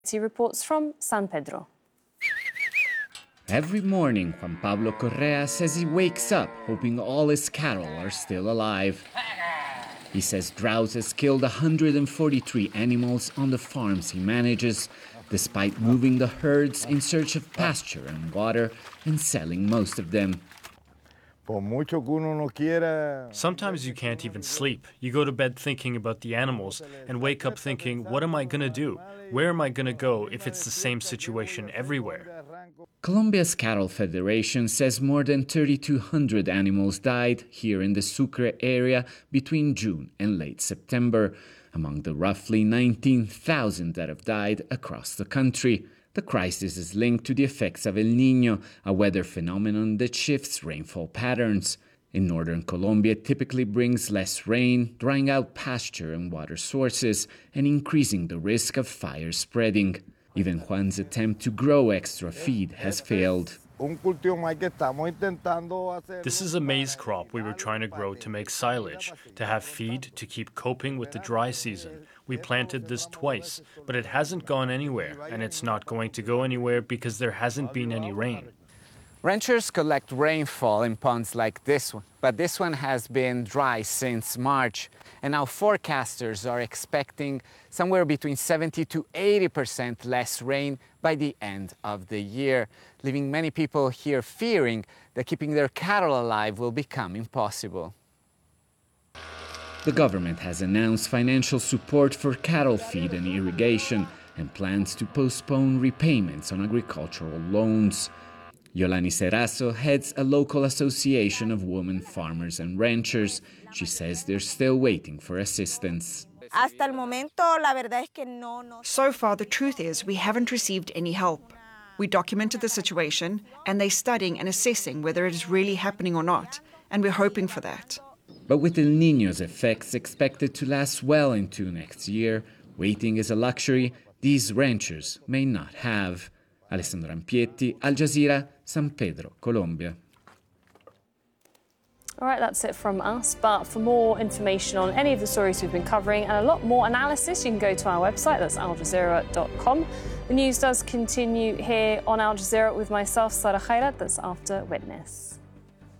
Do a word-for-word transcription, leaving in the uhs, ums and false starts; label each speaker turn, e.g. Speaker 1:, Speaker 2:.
Speaker 1: He reports from San Pedro.
Speaker 2: Every morning, Juan Pablo Correa says he wakes up hoping all his cattle are still alive. He says drought has killed one hundred forty-three animals on the farms he manages, despite moving the herds in search of pasture and water and selling most of them.
Speaker 3: Sometimes you can't even sleep. You go to bed thinking about the animals and wake up thinking, what am I going to do? Where am I going to go if it's the same situation everywhere?
Speaker 2: Colombia's Cattle Federation says more than thirty-two hundred animals died here in the Sucre area between June and late September, among the roughly nineteen thousand that have died across the country. The crisis is linked to the effects of El Niño, a weather phenomenon that shifts rainfall patterns. In northern Colombia, it typically brings less rain, drying out pasture and water sources, and increasing the risk of fire spreading. Even Juan's attempt to grow extra feed has failed.
Speaker 3: This is a maize crop we were trying to grow to make silage, to have feed to keep coping with the dry season. We planted this twice, but it hasn't gone anywhere, and it's not going to go anywhere because there hasn't been any rain.
Speaker 4: Ranchers collect rainfall in ponds like this one, but this one has been dry since March. And now forecasters are expecting somewhere between seventy to eighty percent less rain by the end of the year, leaving many people here fearing that keeping their cattle alive will become impossible.
Speaker 2: The government has announced financial support for cattle feed and irrigation and plans to postpone repayments on agricultural loans. Yolani Serrazo heads a local association of women farmers and ranchers. She says they're still waiting for assistance.
Speaker 5: So far, the truth is we haven't received any help. We documented the situation, and they're studying and assessing whether it is really happening or not, and we're hoping for that.
Speaker 2: But with El Niño's effects expected to last well into next year, waiting is a luxury these ranchers may not have. Alessandro Ampietti, Al Jazeera, San Pedro, Colombia.
Speaker 1: All right, that's it from us. But for more information on any of the stories we've been covering and a lot more analysis, you can go to our website. That's al jazeera dot com. The news does continue here on Al Jazeera with myself, Sarah Khairat. That's after Witness.